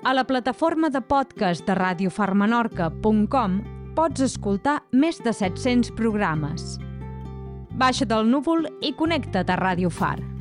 A la plataforma de podcast de radiofarmenorca.com pots escoltar més de 700 programes. Baixa del núvol i connecta't a Ràdio Far.